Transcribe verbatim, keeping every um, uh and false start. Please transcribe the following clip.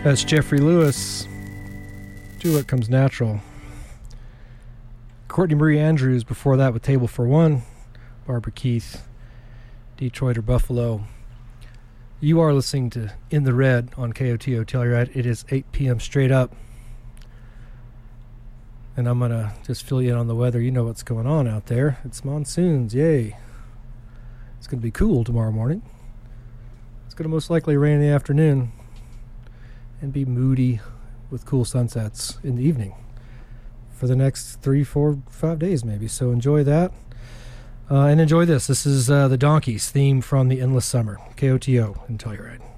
That's Jeffrey Lewis. Do What Comes Natural. Courtney Marie Andrews before that with Table for One. Barbara Keith, Detroit or Buffalo. You are listening to In the Red on K O T O Telluride. It is eight p.m. straight up. And I'm going to just fill you in on the weather. You know what's going on out there. It's monsoons. Yay. It's going to be cool tomorrow morning. It's going to most likely rain in the afternoon and be moody with cool sunsets in the evening for the next three, four, five days maybe. So enjoy that. Uh, and enjoy this. This is uh, the Donkeys theme from The Endless Summer. K O T O in Telluride.